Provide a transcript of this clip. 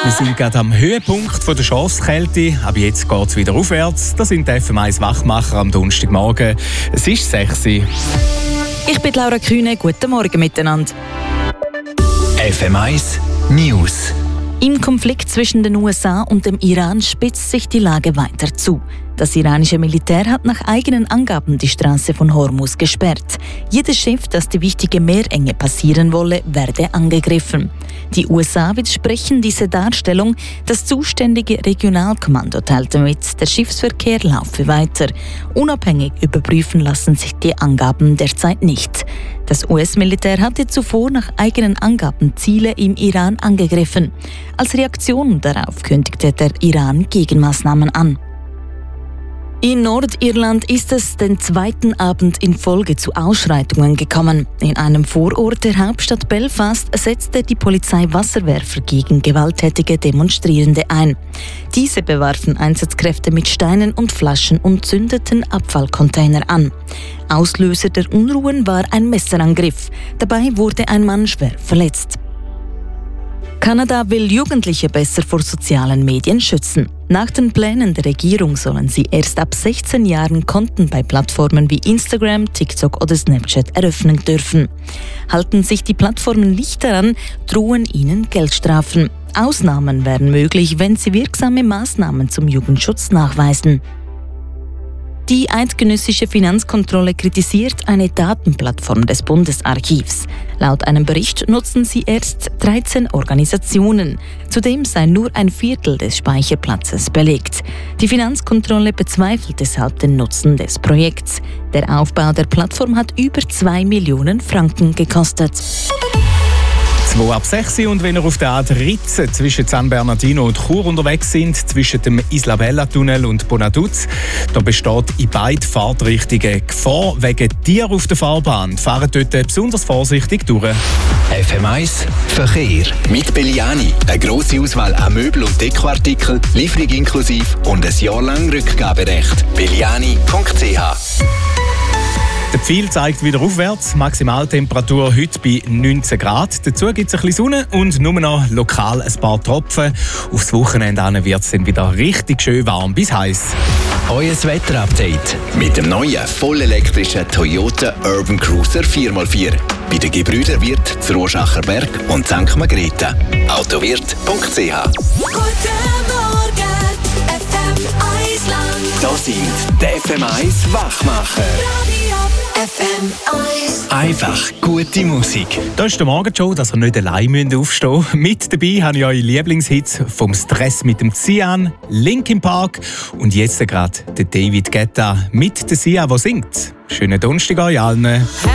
Wir sind gerade am Höhepunkt der Schafskälte, aber jetzt geht es wieder aufwärts. Das sind die FM1 Wachmacher am Donnerstagmorgen. Es ist 6 Uhr. Ich bin Laura Kühne, guten Morgen miteinander. FM1 News. Im Konflikt zwischen den USA und dem Iran spitzt sich die Lage weiter zu. Das iranische Militär hat nach eigenen Angaben die Straße von Hormuz gesperrt. Jedes Schiff, das die wichtige Meerenge passieren wolle, werde angegriffen. Die USA widersprechen diese Darstellung. Das zuständige Regionalkommando teilte mit, der Schiffsverkehr laufe weiter. Unabhängig überprüfen lassen sich die Angaben derzeit nicht. Das US-Militär hatte zuvor nach eigenen Angaben Ziele im Iran angegriffen. Als Reaktion darauf kündigte der Iran Gegenmaßnahmen an. In Nordirland ist es den zweiten Abend in Folge zu Ausschreitungen gekommen. In einem Vorort der Hauptstadt Belfast setzte die Polizei Wasserwerfer gegen gewalttätige Demonstrierende ein. Diese bewarfen Einsatzkräfte mit Steinen und Flaschen und zündeten Abfallcontainer an. Auslöser der Unruhen war ein Messerangriff. Dabei wurde ein Mann schwer verletzt. Kanada will Jugendliche besser vor sozialen Medien schützen. Nach den Plänen der Regierung sollen sie erst ab 16 Jahren Konten bei Plattformen wie Instagram, TikTok oder Snapchat eröffnen dürfen. Halten sich die Plattformen nicht daran, drohen ihnen Geldstrafen. Ausnahmen wären möglich, wenn sie wirksame Maßnahmen zum Jugendschutz nachweisen. Die eidgenössische Finanzkontrolle kritisiert eine Datenplattform des Bundesarchivs. Laut einem Bericht nutzen sie erst 13 Organisationen. Zudem sei nur ein Viertel des Speicherplatzes belegt. Die Finanzkontrolle bezweifelt deshalb den Nutzen des Projekts. Der Aufbau der Plattform hat über 2 Millionen Franken gekostet. 2 ab 6 Uhr, und wenn ihr auf der A13 zwischen San Bernardino und Chur unterwegs sind, zwischen dem Isla-Bella-Tunnel und Bonaduz, da besteht in beiden Fahrtrichtungen Gefahr wegen Tieren auf der Fahrbahn. Fahrt dort besonders vorsichtig durch. FM1 Verkehr mit Belliani. Eine grosse Auswahl an Möbel- und Dekoartikeln, Lieferung inklusive und ein Jahr lang Rückgaberecht. Belliani.ch. Der Pfeil zeigt wieder aufwärts. Maximaltemperatur heute bei 19 Grad. Dazu gibt es ein bisschen Sonne und nur noch lokal ein paar Tropfen. Aufs Wochenende wird es dann wieder richtig schön warm bis heiß. Euer Wetterupdate mit dem neuen vollelektrischen Toyota Urban Cruiser 4x4. Bei den Gebrüder Wirth zu Roschacher Berg und St. Margrethe. Autowirt.ch. Guten Morgen, FM1 Land. Das sind die FM1 Wachmacher. FM1. Einfach gute Musik. Da ist der Morgenshow, dass ihr nicht allein aufstehen müsst. Mit dabei habe ich eure Lieblingshits vom Stress mit dem Cian, Linkin Park und jetzt gerade der David Guetta mit der Sia, der singt. Schönen Donnerstag euch allen.